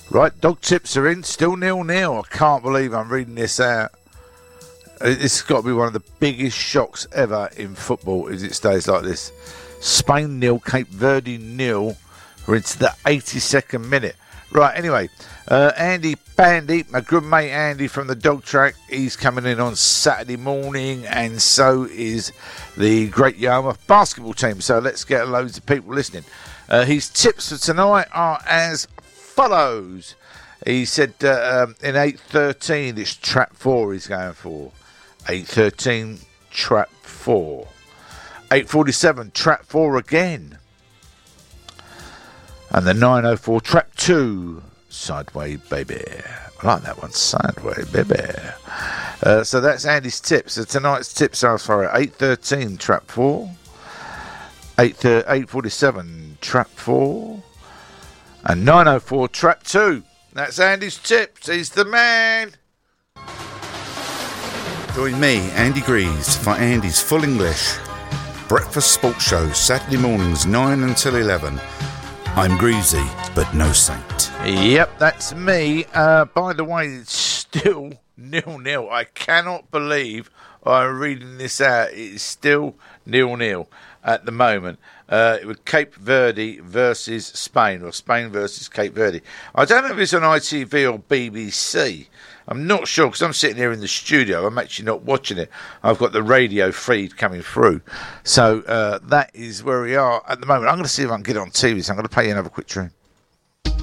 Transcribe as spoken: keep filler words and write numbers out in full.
Right, dog tips are in, still nil-nil. I can't believe I'm reading this out. This has got to be one of the biggest shocks ever in football as it stays like this. Spain nil, Cape Verde nil. We're into the eighty-second minute. Right, anyway, uh, Andy Bandy, my good mate Andy from the dog track, he's coming in on Saturday morning, and so is the Great Yarmouth basketball team. So let's get loads of people listening. Uh, his tips for tonight are as follows. He said uh, um, in eight thirteen, it's trap four he's going for. eight thirteen, trap four. eight forty-seven, trap four again. And the nine oh four, trap two, sideway baby. I like that one, sideway baby. Uh, so that's Andy's tips. So tonight's tips are for eight thirteen, trap four. eight forty-seven, trap four. And nine oh four, trap two. That's Andy's tips. He's the man. Join me, Andy Greaves, for Andy's Full English Breakfast Sports Show, Saturday mornings, nine until eleven. I'm Greasy, but no saint. Yep, that's me. Uh, by the way, it's still nil-nil. I cannot believe I'm reading this out. It's still nil-nil at the moment. Uh, it was Cape Verde versus Spain, or Spain versus Cape Verde. I don't know if it's on I T V or B B C. I'm not sure, because I'm sitting here in the studio. I'm actually not watching it. I've got the radio feed coming through. So uh, that is where we are at the moment. I'm going to see if I can get it on T V. So I'm going to play you another quick tune.